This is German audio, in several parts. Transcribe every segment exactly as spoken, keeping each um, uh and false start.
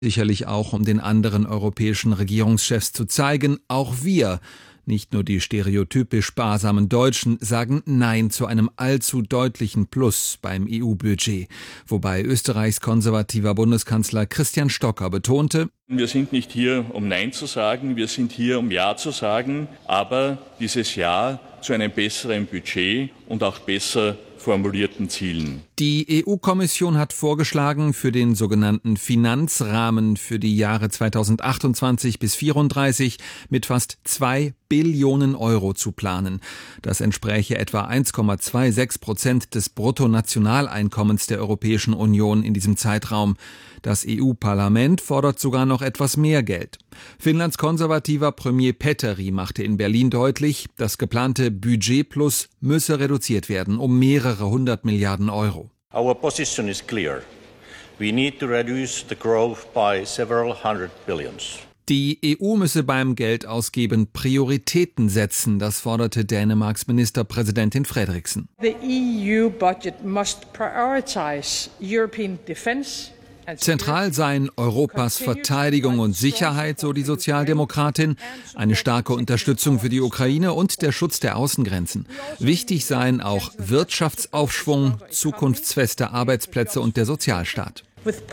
Sicherlich auch, um den anderen europäischen Regierungschefs zu zeigen, auch wir, nicht nur die stereotypisch sparsamen Deutschen, sagen Nein zu einem allzu deutlichen Plus beim E U-Budget. Wobei Österreichs konservativer Bundeskanzler Christian Stocker betonte: Wir sind nicht hier, um Nein zu sagen, wir sind hier, um Ja zu sagen, aber dieses Ja zu einem besseren Budget und auch besser formulierten Zielen. Die E U-Kommission hat vorgeschlagen, für den sogenannten Finanzrahmen für die Jahre zweitausendachtundzwanzig bis vierunddreißig mit fast zwei Billionen Euro zu planen. Das entspräche etwa eins Komma sechsundzwanzig Prozent des Bruttonationaleinkommens der Europäischen Union in diesem Zeitraum. Das E U-Parlament fordert sogar noch etwas mehr Geld. Finnlands konservativer Premier Petteri machte in Berlin deutlich, das geplante Budgetplus müsse reduziert werden um mehrere hundert Milliarden Euro. Our position is clear. We need to reduce the growth by several hundred billions. Die E U müsse beim Geldausgeben Prioritäten setzen, das forderte Dänemarks Ministerpräsidentin Frederiksen. The E U budget must prioritize European defense. Zentral seien Europas Verteidigung und Sicherheit, so die Sozialdemokratin, eine starke Unterstützung für die Ukraine und der Schutz der Außengrenzen. Wichtig seien auch Wirtschaftsaufschwung, zukunftsfeste Arbeitsplätze und der Sozialstaat.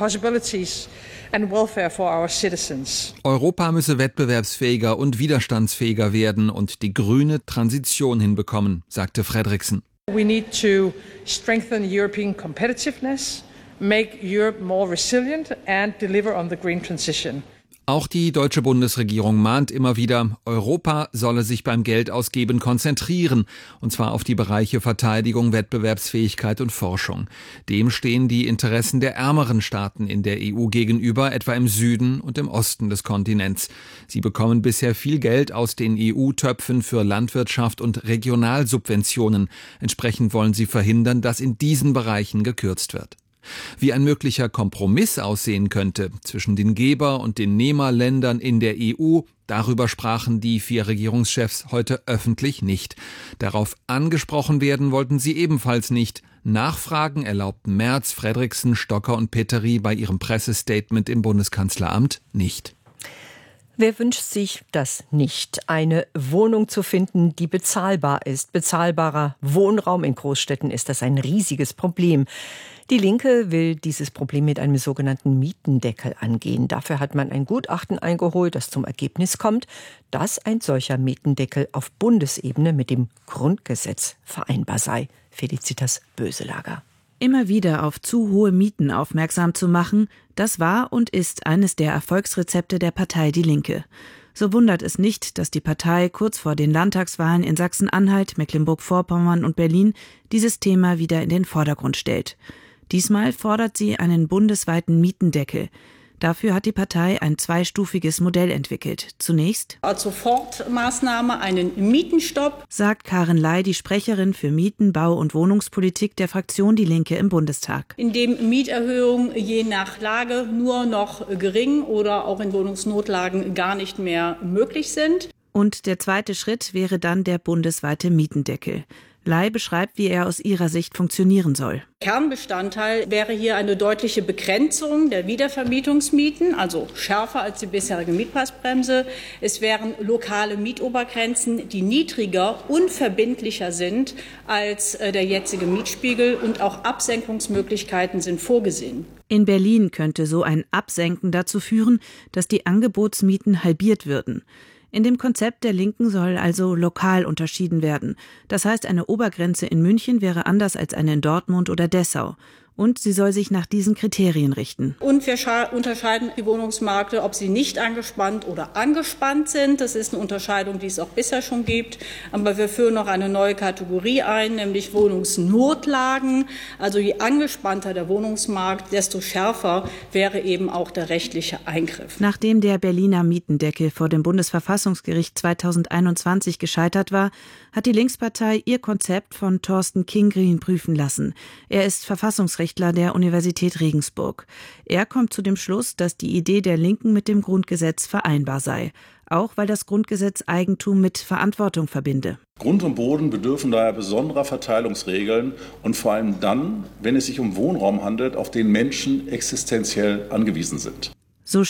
Europa müsse wettbewerbsfähiger und widerstandsfähiger werden und die grüne Transition hinbekommen, sagte Frederiksen. We need to strengthen European competitiveness. Make Europe more resilient and deliver on the green transition. Auch die deutsche Bundesregierung mahnt immer wieder, Europa solle sich beim Geldausgeben konzentrieren, und zwar auf die Bereiche Verteidigung, Wettbewerbsfähigkeit und Forschung. Dem stehen die Interessen der ärmeren Staaten in der E U gegenüber, etwa im Süden und im Osten des Kontinents. Sie bekommen bisher viel Geld aus den E U-Töpfen für Landwirtschaft und Regionalsubventionen. Entsprechend wollen sie verhindern, dass in diesen Bereichen gekürzt wird. Wie ein möglicher Kompromiss aussehen könnte zwischen den Geber- und den Nehmerländern in der E U, darüber sprachen die vier Regierungschefs heute öffentlich nicht. Darauf angesprochen werden wollten sie ebenfalls nicht. Nachfragen erlaubten Merz, Frederiksen, Stocker und Petteri bei ihrem Pressestatement im Bundeskanzleramt nicht. Wer wünscht sich das nicht? Eine Wohnung zu finden, die bezahlbar ist. Bezahlbarer Wohnraum in Großstädten ist das ein riesiges Problem. Die Linke will dieses Problem mit einem sogenannten Mietendeckel angehen. Dafür hat man ein Gutachten eingeholt, das zum Ergebnis kommt, dass ein solcher Mietendeckel auf Bundesebene mit dem Grundgesetz vereinbar sei. Felicitas Böselager. Immer wieder auf zu hohe Mieten aufmerksam zu machen, das war und ist eines der Erfolgsrezepte der Partei Die Linke. So wundert es nicht, dass die Partei kurz vor den Landtagswahlen in Sachsen-Anhalt, Mecklenburg-Vorpommern und Berlin dieses Thema wieder in den Vordergrund stellt. Diesmal fordert sie einen bundesweiten Mietendeckel. Dafür hat die Partei ein zweistufiges Modell entwickelt. Zunächst als Sofortmaßnahme einen Mietenstopp, sagt Karin Ley, die Sprecherin für Mieten-, Bau- und Wohnungspolitik der Fraktion Die Linke im Bundestag. In dem Mieterhöhungen je nach Lage nur noch gering oder auch in Wohnungsnotlagen gar nicht mehr möglich sind. Und der zweite Schritt wäre dann der bundesweite Mietendeckel. Ley beschreibt, wie er aus ihrer Sicht funktionieren soll. Kernbestandteil wäre hier eine deutliche Begrenzung der Wiedervermietungsmieten, also schärfer als die bisherige Mietpreisbremse. Es wären lokale Mietobergrenzen, die niedriger, unverbindlicher sind als der jetzige Mietspiegel, und auch Absenkungsmöglichkeiten sind vorgesehen. In Berlin könnte so ein Absenken dazu führen, dass die Angebotsmieten halbiert würden. In dem Konzept der Linken soll also lokal unterschieden werden. Das heißt, eine Obergrenze in München wäre anders als eine in Dortmund oder Dessau. Und sie soll sich nach diesen Kriterien richten. Und wir unterscheiden die Wohnungsmärkte, ob sie nicht angespannt oder angespannt sind. Das ist eine Unterscheidung, die es auch bisher schon gibt. Aber wir führen noch eine neue Kategorie ein, nämlich Wohnungsnotlagen. Also je angespannter der Wohnungsmarkt, desto schärfer wäre eben auch der rechtliche Eingriff. Nachdem der Berliner Mietendeckel vor dem Bundesverfassungsgericht zweitausendeinundzwanzig gescheitert war, hat die Linkspartei ihr Konzept von Thorsten Kingrien prüfen lassen. Er ist Verfassungsrechtler der Universität Regensburg. Er kommt zu dem Schluss, dass die Idee der Linken mit dem Grundgesetz vereinbar sei. Auch weil das Grundgesetz Eigentum mit Verantwortung verbinde. Grund und Boden bedürfen daher besonderer Verteilungsregeln und vor allem dann, wenn es sich um Wohnraum handelt, auf den Menschen existenziell angewiesen sind.